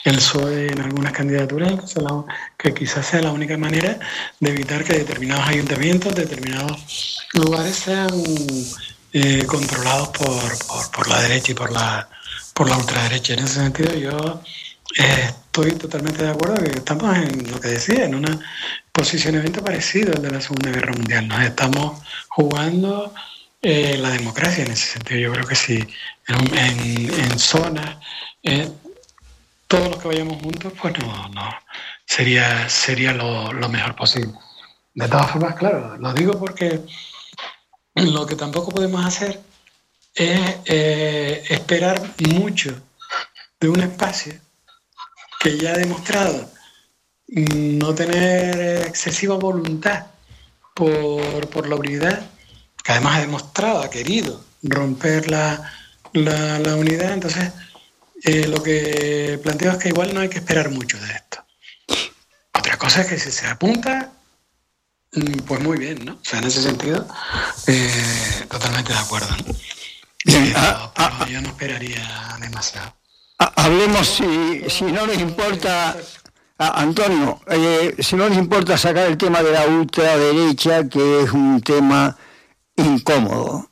el PSOE en algunas candidaturas, que quizás sea la única manera de evitar que determinados ayuntamientos, determinados lugares sean controlados por la derecha y por la ultraderecha. En ese sentido yo estoy totalmente de acuerdo que estamos en lo que decía, en un posicionamiento parecido al de la Segunda Guerra Mundial. Nos estamos jugando la democracia en ese sentido. Yo creo que sí, en zonas, todos los que vayamos juntos, pues no sería lo mejor posible. De todas formas, claro, lo digo porque lo que tampoco podemos hacer es esperar mucho de un espacio que ya ha demostrado no tener excesiva voluntad por la unidad, que además ha demostrado, ha querido romper la unidad. Entonces, lo que planteo es que igual no hay que esperar mucho de esto. Otra cosa es que si se apunta, pues muy bien, ¿no? O sea, en ese sentido, totalmente de acuerdo, ¿no? Bien, pero yo no esperaría demasiado. Hablemos, si no les importa, Antonio, si no les importa sacar el tema de la ultraderecha, que es un tema incómodo.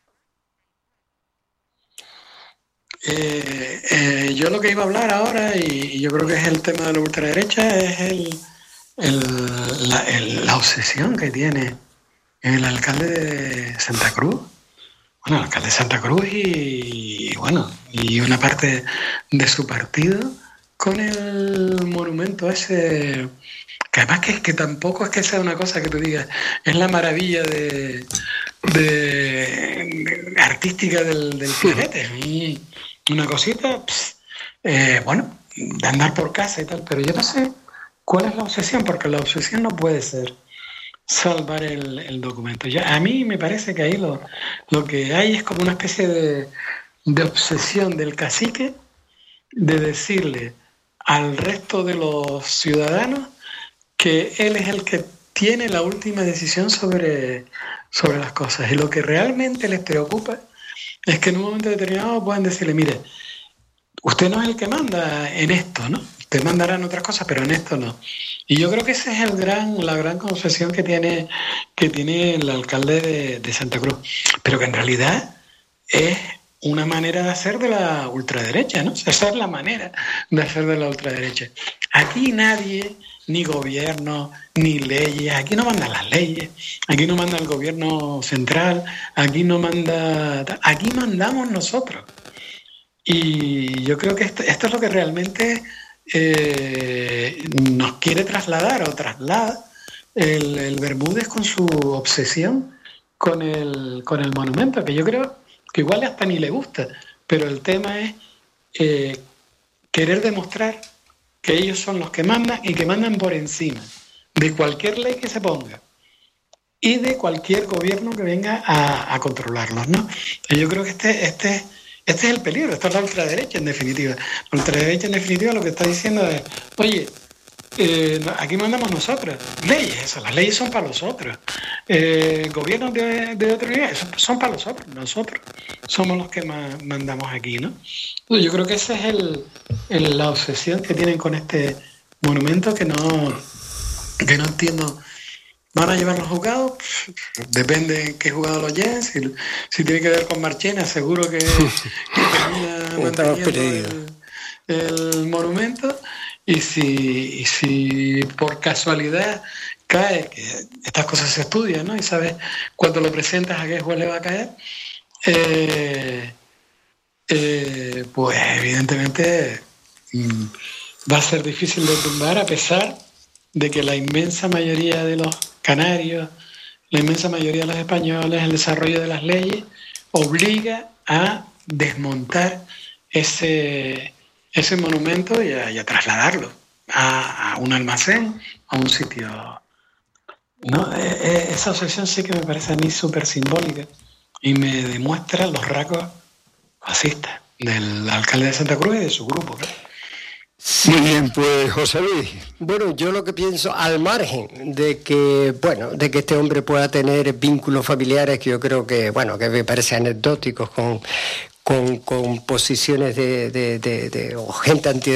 Yo lo que iba a hablar ahora, y yo creo que es el tema de la ultraderecha, es la obsesión que tiene el alcalde de Santa Cruz. Bueno, el alcalde de Santa Cruz y una parte de su partido con el monumento ese, que además que tampoco es que sea una cosa que tú digas, es la maravilla de artística del planeta, una cosita, de andar por casa y tal, pero yo no sé cuál es la obsesión, porque la obsesión no puede ser salvar el documento. A mí me parece que ahí lo que hay es como una especie de obsesión del cacique de decirle al resto de los ciudadanos que él es el que tiene la última decisión sobre las cosas. Y lo que realmente les preocupa es que en un momento determinado puedan decirle, mire, usted no es el que manda en esto, ¿no? Usted mandará en otras cosas, pero en esto no. Y yo creo que esa es la gran confesión que tiene el alcalde de Santa Cruz, pero que en realidad es una manera de hacer de la ultraderecha, ¿no? O sea, esa es la manera de hacer de la ultraderecha. Aquí nadie, ni gobierno, ni leyes, aquí no mandan las leyes, aquí no manda el gobierno central, aquí mandamos nosotros. Y yo creo que esto es lo que realmente nos quiere trasladar o traslada el Bermúdez con su obsesión con el monumento, que yo creo que igual hasta ni le gusta, pero el tema es querer demostrar que ellos son los que mandan y que mandan por encima de cualquier ley que se ponga y de cualquier gobierno que venga a controlarlos, ¿no? Yo creo que este es el peligro, esta es la ultraderecha en definitiva. La ultraderecha en definitiva lo que está diciendo es, oye, aquí mandamos nosotros, las leyes son para los otros, gobiernos de otro nivel, son para los otros, nosotros somos los que mandamos aquí, ¿no? Yo creo que esa es la obsesión que tienen con este monumento que no entiendo. ¿Van a llevar los juzgados? Depende en qué juzgado lo lleven. Si tiene que ver con Marchena, seguro que termina manteniendo el monumento. Y si por casualidad cae, que estas cosas se estudian, ¿no? Y sabes cuando lo presentas a qué juez le va a caer, pues evidentemente va a ser difícil de tumbar, a pesar de que la inmensa mayoría de los canarios, la inmensa mayoría de los españoles, el desarrollo de las leyes obliga a desmontar ese monumento y a trasladarlo a un almacén, a un sitio. ¿No? Esa obsesión sí que me parece a mí súper simbólica y me demuestra los rasgos fascistas del alcalde de Santa Cruz y de su grupo, ¿no? Muy bien, pues José Luis. Bueno, yo lo que pienso, al margen de que este hombre pueda tener vínculos familiares que yo creo que me parece anecdóticos con posiciones de gente